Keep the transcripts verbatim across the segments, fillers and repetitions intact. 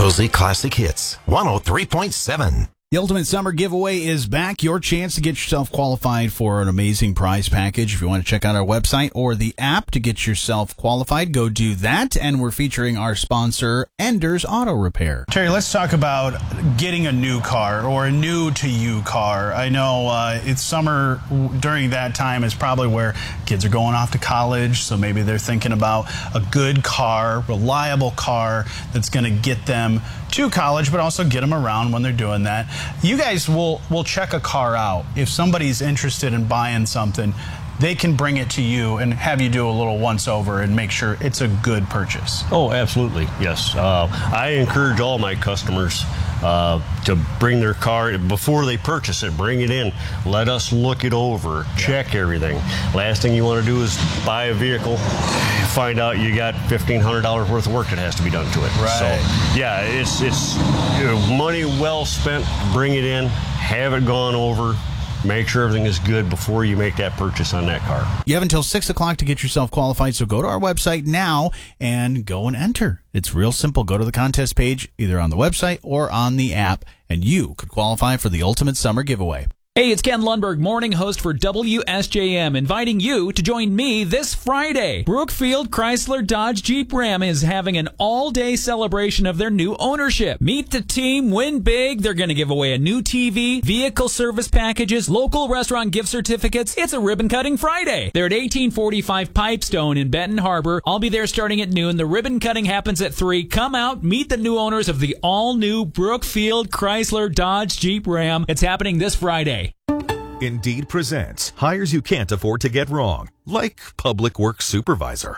Cozy Classic Hits, one oh three point seven. The Ultimate Summer Giveaway is back. Your chance to get yourself qualified for an amazing prize package. If you want to check out our website or the app to get yourself qualified, go do that. And we're featuring our sponsor, Enders Auto Repair. Terry, let's talk about getting a new car or a new-to-you car. I know uh, it's summer. During that time is probably where kids are going off to college, so maybe they're thinking about a good car, reliable car that's going to get them to college, but also get them around when they're doing that. You guys will will check a car out. If somebody's interested in buying something, they can bring it to you and have you do a little once over and make sure it's a good purchase. Oh, absolutely, yes. Uh, I encourage all my customers uh, to bring their car, before they purchase it, bring it in. Let us look it over, check everything. Last thing you want to do is buy a vehicle, find out you got fifteen hundred dollars worth of work that has to be done to it. Right. So, yeah, it's, it's you know, money well spent. Bring it in, have it gone over. Make sure everything is good before you make that purchase on that car. You have until six o'clock to get yourself qualified, so go to our website now and go and enter. It's real simple. Go to the contest page, either on the website or on the app, and you could qualify for the Ultimate Summer Giveaway. Hey, it's Ken Lundberg, morning host for W S J M, inviting you to join me this Friday. Brookfield Chrysler Dodge Jeep Ram is having an all-day celebration of their new ownership. Meet the team, win big. They're going to give away a new T V, vehicle service packages, local restaurant gift certificates. It's a ribbon-cutting Friday. They're at eighteen forty-five Pipestone in Benton Harbor. I'll be there starting at noon. The ribbon cutting happens at three. Come out, meet the new owners of the all-new Brookfield Chrysler Dodge Jeep Ram. It's happening this Friday. Indeed presents hires you can't afford to get wrong, like public works supervisor.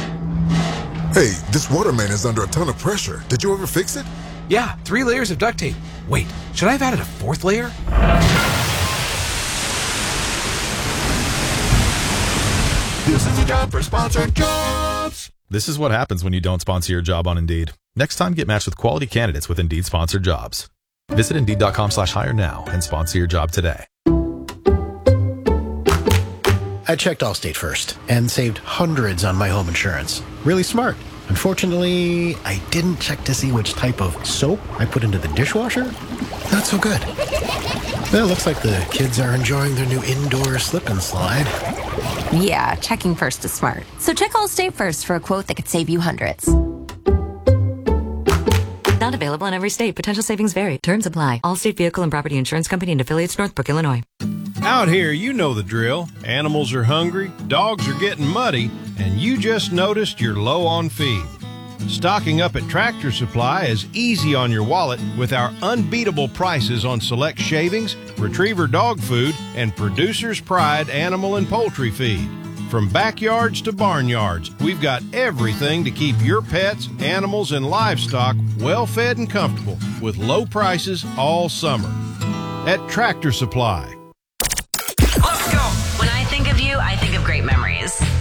Hey, this water main is under a ton of pressure. Did you ever fix it? Yeah, three layers of duct tape. Wait, should I have added a fourth layer? This is a job for Sponsored Jobs. This is what happens when you don't sponsor your job on Indeed. Next time, get matched with quality candidates with Indeed sponsored jobs. Visit Indeed.com slash hire now and sponsor your job today. I checked Allstate first and saved hundreds on my home insurance. Really smart. Unfortunately, I didn't check to see which type of soap I put into the dishwasher. Not so good. Well, it looks like the kids are enjoying their new indoor slip and slide. Yeah, checking first is smart. So check Allstate first for a quote that could save you hundreds. Not available in every state. Potential savings vary. Terms apply. Allstate Vehicle and Property Insurance Company and affiliates, Northbrook, Illinois. Out here, you know the drill. Animals are hungry, dogs are getting muddy, and you just noticed you're low on feed. Stocking up at Tractor Supply is easy on your wallet with our unbeatable prices on select shavings, retriever dog food, and Producer's Pride animal and poultry feed. From backyards to barnyards, we've got everything to keep your pets, animals, and livestock well fed and comfortable with low prices all summer. At Tractor Supply,